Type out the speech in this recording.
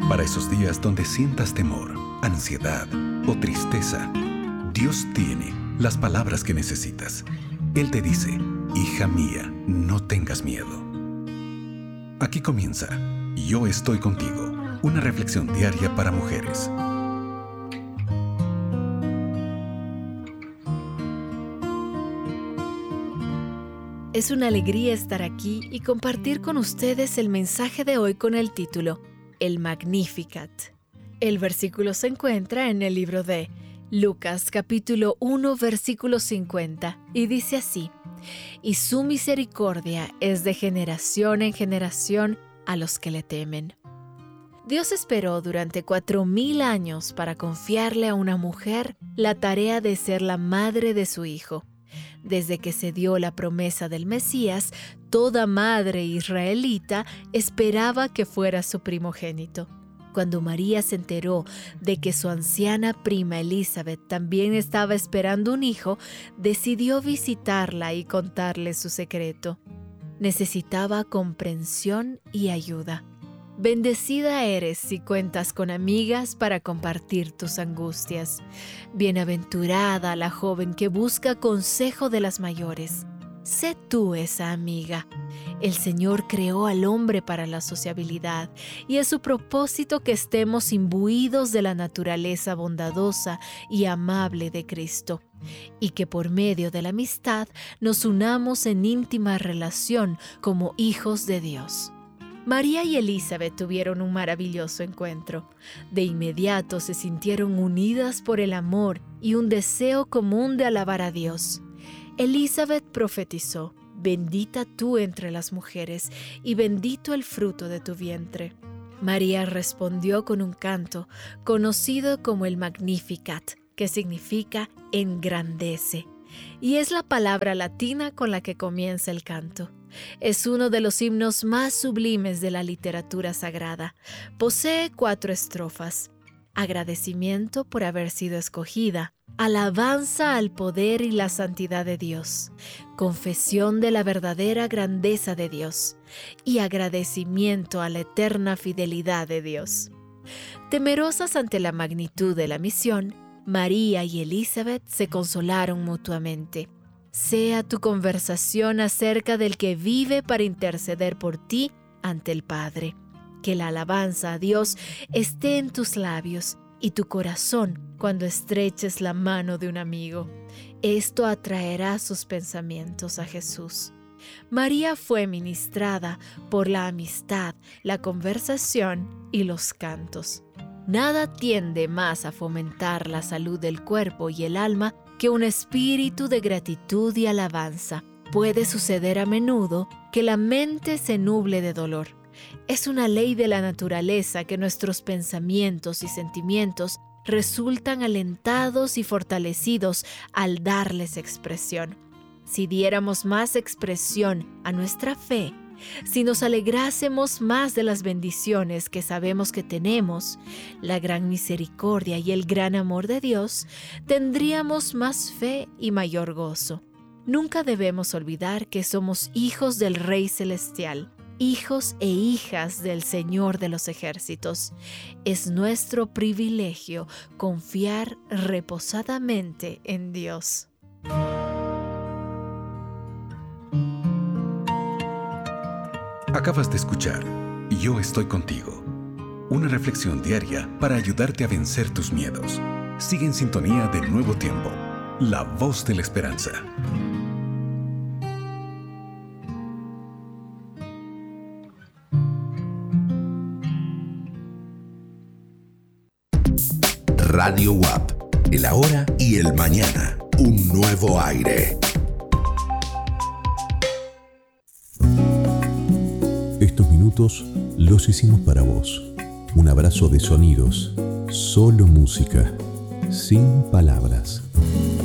Para esos días donde sientas temor, ansiedad o tristeza, Dios tiene las palabras que necesitas. Él te dice: hija mía, no tengas miedo. Aquí comienza Yo estoy contigo, una reflexión diaria para mujeres. Es una alegría estar aquí y compartir con ustedes el mensaje de hoy con el título El Magnificat. El versículo se encuentra en el libro de Lucas capítulo 1 versículo 50 y dice así: y su misericordia es de generación en generación a los que le temen. Dios esperó durante 4,000 años para confiarle a una mujer la tarea de ser la madre de su hijo. Desde que se dio la promesa del Mesías, toda madre israelita esperaba que fuera su primogénito. Cuando María se enteró de que su anciana prima Elizabeth también estaba esperando un hijo, decidió visitarla y contarle su secreto. Necesitaba comprensión y ayuda. Bendecida eres si cuentas con amigas para compartir tus angustias. Bienaventurada la joven que busca consejo de las mayores. Sé tú esa amiga. El Señor creó al hombre para la sociabilidad y es su propósito que estemos imbuidos de la naturaleza bondadosa y amable de Cristo, y que por medio de la amistad nos unamos en íntima relación como hijos de Dios. María y Elizabeth tuvieron un maravilloso encuentro. De inmediato se sintieron unidas por el amor y un deseo común de alabar a Dios. Elizabeth profetizó: bendita tú entre las mujeres, y bendito el fruto de tu vientre. María respondió con un canto, conocido como el Magnificat, que significa engrandece, y es la palabra latina con la que comienza el canto. Es uno de los himnos más sublimes de la literatura sagrada. Posee 4 estrofas: agradecimiento por haber sido escogida, alabanza al poder y la santidad de Dios, confesión de la verdadera grandeza de Dios y agradecimiento a la eterna fidelidad de Dios. Temerosas ante la magnitud de la misión, María y Elizabeth se consolaron mutuamente. Sea tu conversación acerca del que vive para interceder por ti ante el Padre. Que la alabanza a Dios esté en tus labios y tu corazón cuando estreches la mano de un amigo. Esto atraerá sus pensamientos a Jesús. María fue ministrada por la amistad, la conversación y los cantos. Nada tiende más a fomentar la salud del cuerpo y el alma que un espíritu de gratitud y alabanza. Puede suceder a menudo que la mente se nuble de dolor. Es una ley de la naturaleza que nuestros pensamientos y sentimientos resultan alentados y fortalecidos al darles expresión. Si diéramos más expresión a nuestra fe, si nos alegrásemos más de las bendiciones que sabemos que tenemos, la gran misericordia y el gran amor de Dios, tendríamos más fe y mayor gozo. Nunca debemos olvidar que somos hijos del Rey Celestial, hijos e hijas del Señor de los ejércitos. Es nuestro privilegio confiar reposadamente en Dios. Acabas de escuchar Yo estoy contigo, una reflexión diaria para ayudarte a vencer tus miedos. Sigue en sintonía de Nuevo Tiempo, la voz de la esperanza. Radio WAP, el ahora y el mañana, un nuevo aire. Estos minutos los hicimos para vos. Un abrazo de sonidos, solo música, sin palabras.